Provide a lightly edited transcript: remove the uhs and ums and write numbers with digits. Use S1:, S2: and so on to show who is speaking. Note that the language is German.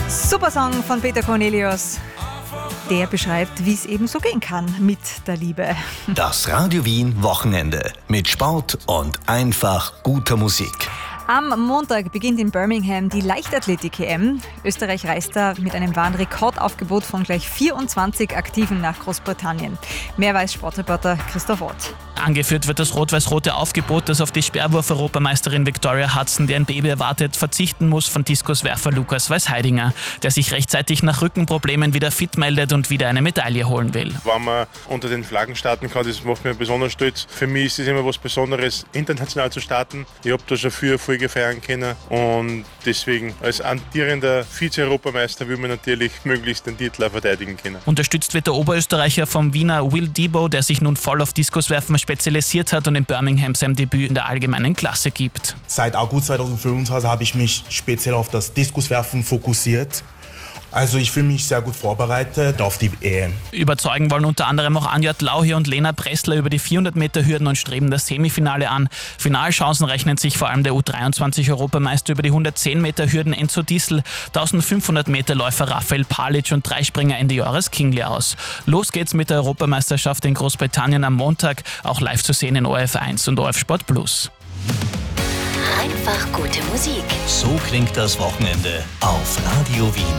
S1: Super Song von Peter Cornelius. Der beschreibt, wie es eben so gehen kann mit der Liebe.
S2: Das Radio Wien Wochenende mit Sport und einfach guter Musik.
S1: Am Montag beginnt in Birmingham die Leichtathletik-EM. Österreich reist da mit einem wahren Rekordaufgebot von gleich 24 Aktiven nach Großbritannien. Mehr weiß Sportreporter Christoph Ott.
S3: Angeführt wird das rot-weiß-rote Aufgebot, das auf die Sperrwurf-Europameisterin Victoria Hudson, die ein Baby erwartet, verzichten muss, von Diskuswerfer Lukas Weiß-Heidinger, der sich rechtzeitig nach Rückenproblemen wieder fit meldet und wieder eine Medaille holen will.
S4: Wenn man unter den Flaggen starten kann, das macht mich besonders stolz. Für mich ist es immer was Besonderes, international zu starten. Ich habe da schon viele Erfolge feiern können und deswegen als amtierender Vize-Europameister will man natürlich möglichst den Titel auch verteidigen können.
S3: Unterstützt wird der Oberösterreicher vom Wiener Will Debo, der sich nun voll auf Diskuswerfen spezialisiert hat und in Birmingham sein Debüt in der allgemeinen Klasse gibt.
S5: Seit August 2025 habe ich mich speziell auf das Diskuswerfen fokussiert. Also ich fühle mich sehr gut vorbereitet auf die EM.
S3: Überzeugen wollen unter anderem auch Anjad Lauhi und Lena Pressler über die 400 Meter Hürden und streben das Semifinale an. Finalchancen rechnen sich vor allem der U23-Europameister über die 110 Meter Hürden Enzo Diesel, 1500 Meter Läufer Raphael Palic und Dreispringer Ende Joris Kingley aus. Los geht's mit der Europameisterschaft in Großbritannien am Montag, auch live zu sehen in ORF1 und ORF Sport Plus.
S6: Einfach gute Musik.
S2: So klingt das Wochenende auf Radio Wien.